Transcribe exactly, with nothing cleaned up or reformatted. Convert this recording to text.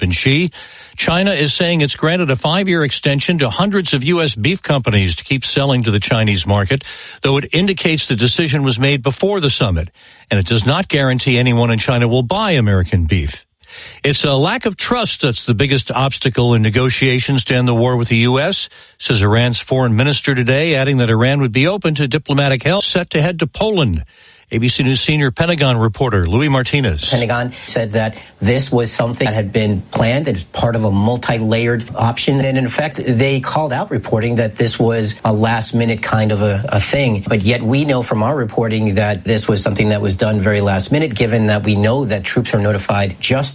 husband Xi. China is saying it's granted a five-year extension to hundreds of U S beef companies to keep selling to the Chinese market, though it indicates the decision was made before the summit, and it does not guarantee anyone in China will buy American beef. It's a lack of trust that's the biggest obstacle in negotiations to end the war with the U S, says Iran's foreign minister today, adding that Iran would be open to diplomatic help, set to head to Poland. A B C News senior Pentagon reporter Louis Martinez. Pentagon said that this was something that had been planned as part of a multi-layered option. And in fact, they called out reporting that this was a last-minute kind of a, a thing. But yet we know from our reporting that this was something that was done very last minute, given that we know that troops are notified just